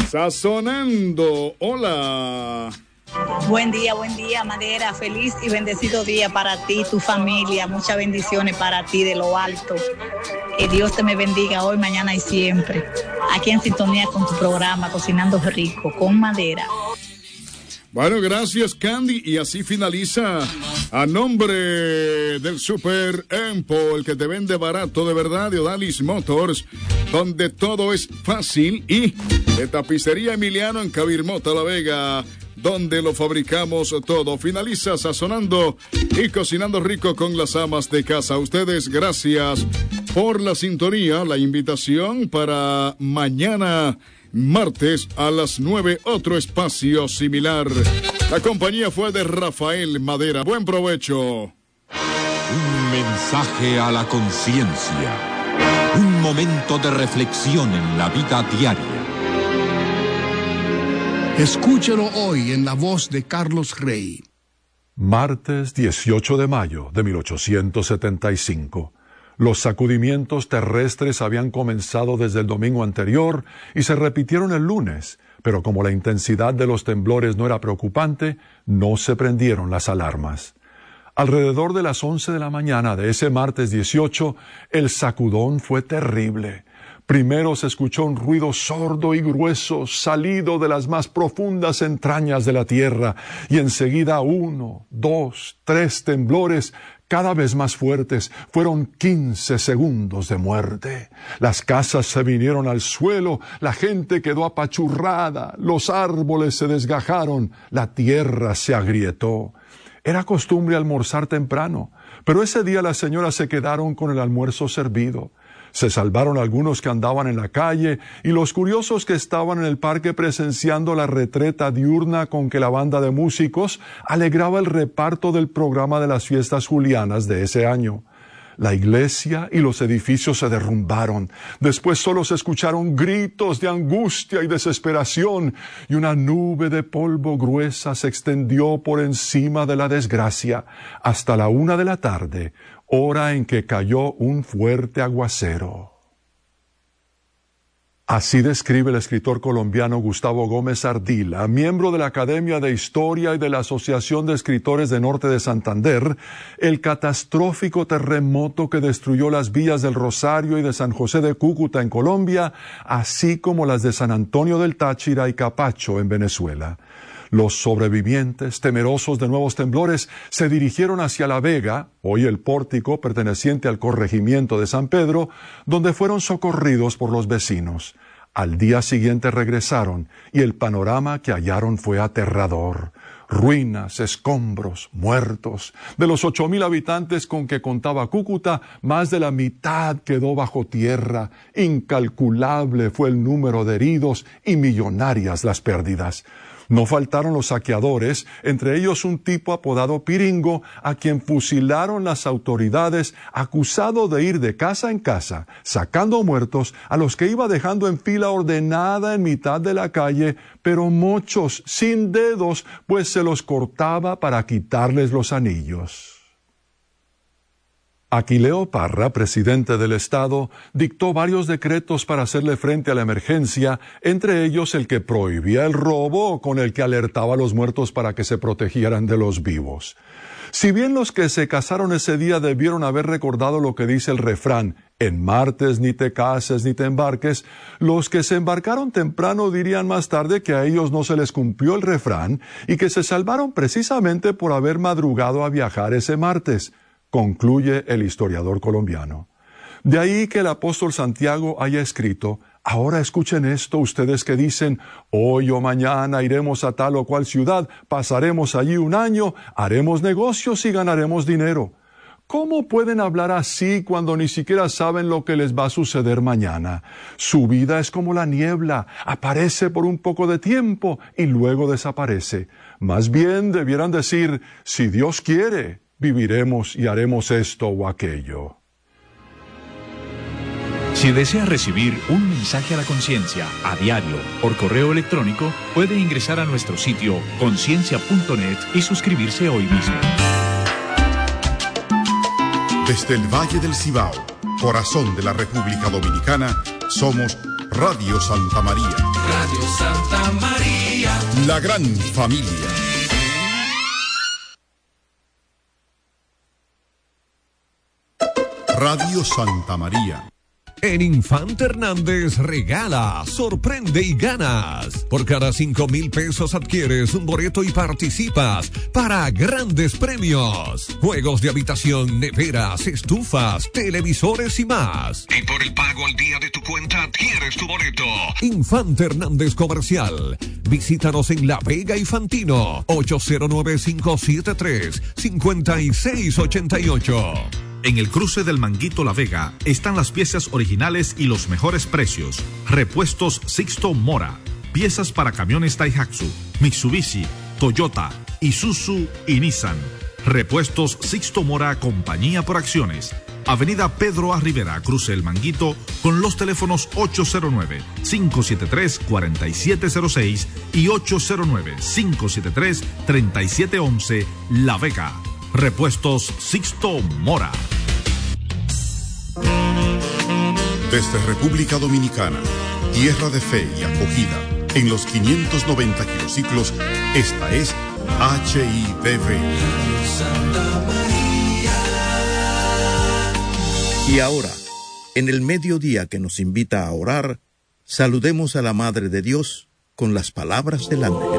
Sazonando, hola. Buen día, Madera. Feliz y bendecido día para ti, tu familia. Muchas bendiciones para ti de lo alto. Que Dios te me bendiga hoy, mañana y siempre. Aquí en sintonía con tu programa, Cocinando Rico, con Madera. Bueno, gracias, Candy. Y así finaliza a nombre del Super Empo, el que te vende barato de verdad, de Odalis Motors, donde todo es fácil, y de Tapicería Emiliano en Cabirmota, La Vega, donde lo fabricamos todo. Finaliza Sazonando y Cocinando Rico con las amas de casa. A ustedes, gracias por la sintonía, la invitación para mañana martes a las 9, otro espacio similar. La compañía fue de Rafael Madera. Buen provecho. Un mensaje a la conciencia. Un momento de reflexión en la vida diaria. Escúchelo hoy en la voz de Carlos Rey. Martes 18 de mayo de 1875. Los sacudimientos terrestres habían comenzado desde el domingo anterior y se repitieron el lunes, pero como la intensidad de los temblores no era preocupante, no se prendieron las alarmas. Alrededor de las 11 de la mañana de ese martes 18, el sacudón fue terrible. Primero se escuchó un ruido sordo y grueso salido de las más profundas entrañas de la tierra, y enseguida 1, 2, 3 temblores cada vez más fuertes. Fueron 15 segundos de muerte. Las casas se vinieron al suelo, la gente quedó apachurrada, los árboles se desgajaron, la tierra se agrietó. Era costumbre almorzar temprano, pero ese día las señoras se quedaron con el almuerzo servido. Se salvaron algunos que andaban en la calle y los curiosos que estaban en el parque presenciando la retreta diurna con que la banda de músicos alegraba el reparto del programa de las fiestas julianas de ese año. La iglesia y los edificios se derrumbaron. Después solo se escucharon gritos de angustia y desesperación, y una nube de polvo gruesa se extendió por encima de la desgracia hasta la 1 de la tarde, hora en que cayó un fuerte aguacero. Así describe el escritor colombiano Gustavo Gómez Ardila, miembro de la Academia de Historia y de la Asociación de Escritores de Norte de Santander, el catastrófico terremoto que destruyó las villas del Rosario y de San José de Cúcuta en Colombia, así como las de San Antonio del Táchira y Capacho en Venezuela. Los sobrevivientes, temerosos de nuevos temblores, se dirigieron hacia La Vega, hoy el Pórtico perteneciente al corregimiento de San Pedro, donde fueron socorridos por los vecinos. Al día siguiente regresaron, y el panorama que hallaron fue aterrador. Ruinas, escombros, muertos. De los 8,000 habitantes con que contaba Cúcuta, más de la mitad quedó bajo tierra. Incalculable fue el número de heridos y millonarias las pérdidas. No faltaron los saqueadores, entre ellos un tipo apodado Piringo, a quien fusilaron las autoridades, acusado de ir de casa en casa, sacando muertos a los que iba dejando en fila ordenada en mitad de la calle, pero muchos sin dedos, pues se los cortaba para quitarles los anillos. Aquileo Parra, presidente del Estado, dictó varios decretos para hacerle frente a la emergencia, entre ellos el que prohibía el robo o con el que alertaba a los muertos para que se protegieran de los vivos. Si bien los que se casaron ese día debieron haber recordado lo que dice el refrán, en martes ni te cases ni te embarques, los que se embarcaron temprano dirían más tarde que a ellos no se les cumplió el refrán y que se salvaron precisamente por haber madrugado a viajar ese martes, concluye el historiador colombiano. De ahí que el apóstol Santiago haya escrito: ahora escuchen esto ustedes que dicen, hoy o mañana iremos a tal o cual ciudad, pasaremos allí un año, haremos negocios y ganaremos dinero. ¿Cómo pueden hablar así cuando ni siquiera saben lo que les va a suceder mañana? Su vida es como la niebla, aparece por un poco de tiempo y luego desaparece. Más bien debieran decir, si Dios quiere, viviremos y haremos esto o aquello. Si desea recibir un mensaje a la conciencia a diario por correo electrónico, puede ingresar a nuestro sitio conciencia.net y suscribirse hoy mismo. Desde el Valle del Cibao, corazón de la República Dominicana, somos Radio Santa María. Radio Santa La gran familia. Radio Santa María. En Infante Hernández regala, sorprende y ganas. Por cada 5,000 pesos adquieres un boleto y participas para grandes premios. Juegos de habitación, neveras, estufas, televisores y más. Y por el pago al día de tu cuenta adquieres tu boleto. Infante Hernández Comercial. Visítanos en La Vega y Fantino. 809-573-5688. En el cruce del Manguito La Vega están las piezas originales y los mejores precios. Repuestos Sixto Mora. Piezas para camiones Daihatsu, Mitsubishi, Toyota, Isuzu y Nissan. Repuestos Sixto Mora, compañía por acciones. Avenida Pedro A. Rivera, cruce el Manguito, con los teléfonos 809-573-4706 y 809-573-3711, La Vega. Repuestos Sixto Mora. Desde República Dominicana, tierra de fe y acogida, en los 590 kilociclos, esta es HIDV. Y ahora, en el mediodía que nos invita a orar, saludemos a la Madre de Dios con las palabras del ángel.